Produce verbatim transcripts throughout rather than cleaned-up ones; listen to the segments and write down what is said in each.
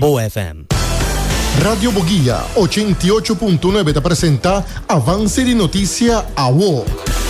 Boa F M. Radio Boguía ochenta y ocho punto nueve te presenta Avance de Noticia A W O.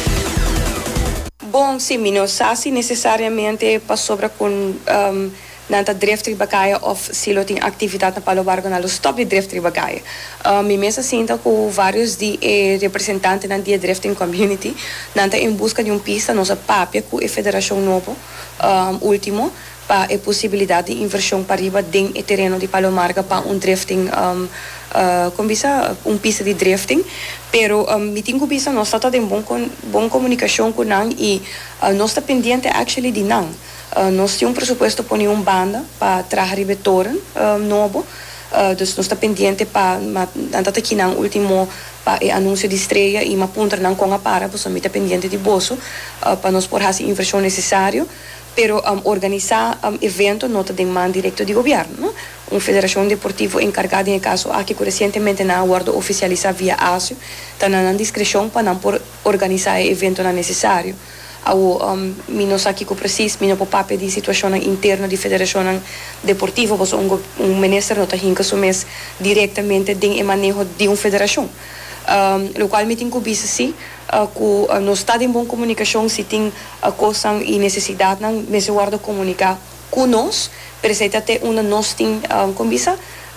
Bom, sim, não sei necessariamente para sobre com um, nanta drifter bakaia of silo tem atividade na Palo Largo na stop de drifter bakaia. Um, me mesa sinta com vários de eh, representantes na dia drifting community, nanta em busca de um pista nossa papia com a Federação Novo um, último para a possibilidade de inversão para riba dentro do terreno de Palo Largo para um drifting um, uh, como bisa um pista de drifting, pero um, me tenho bisa nós está em bom con, bom comunicação com nang e uh, nós está pendente actually de nang. Uh, nós temos um pressuposto para uma banda para trazer retorno uh, novo, uh, dus nós está pendente para andar aqui na último para o anúncio de estreia e uma ponta não com a para, pois está pendente de bolso uh, para nós por fazer a inversão necessária. Pero um, organizar um, evento não tem mão direto do governo, não? Uma federação deportiva encarregada em caso aqui que recentemente na aguardo oficializar via A S I O, está na discrição para não por organizar evento não necessário. Ao um, minos aqui que preciso, minos por papel de situação interna de federação deportiva, você um um ministro não está hinca sumes diretamente de manejo de uma federação. Um, o qual me tem que bisa sim, que uh, no estado em boa comunicação se tem uh, coisa e necessidade não me se guarda comunicar com nós, para se ter uma nós tem um, como bisa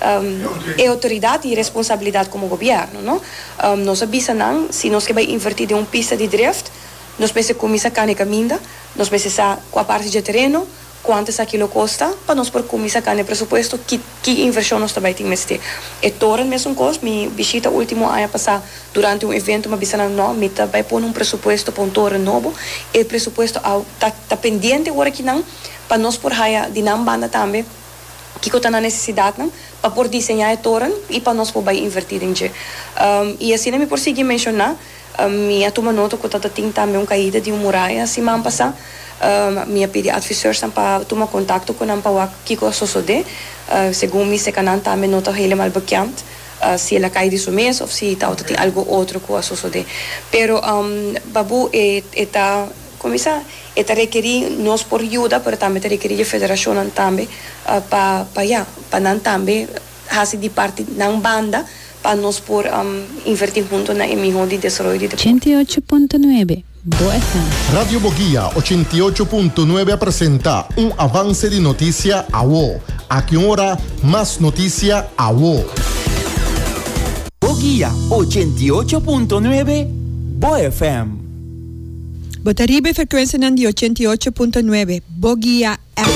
um, é autoridade e responsabilidade como governo, não? Um, nós avisa não se nós que vai invertir de uma pista de drift, nós precisamos começar a caminhar, nós precisamos com a parte de terreno quanto essa aquilo custa para nós por começar a presupuesto que que inversão nós também temos ter é torna mesmo coisa me visita último ano passado durante um evento uma visita não me também pôr um presupuesto para um torna novo e presupuesto tá tá pendente agora que não para nós por raia de não banda também que está na necessidade não para por desenhar a torna e para nós por vai invertir em je um, e assim me por seguir mencionar um, minha toma nota que tá tem também uma caída de uma muralha assim ano passado Uh, minha pedi advisors para tomar contato com a Paua Kiko Sosode, uh, segundo me se canan também não está helemaal bekend uh, se ela cai disso mês ou se está tem algo outro com a Sosode. Pero um, babu é está começa está requerir nós por ajuda, pero também está requerir a federação também uh, para para já para não também fazer de parte não banda para nós por um, invertir junto na emissão de desenvolvimento de ochenta y ocho punto nueve Boa F M. Radio Boguía ochenta y ocho punto nueve presenta un avance de noticia A W O. A que hora más noticia A W O. Boguía ochenta y ocho punto nueve Boa F M. Botaribe frequenza di ochenta y ocho punto nueve Boguía F M.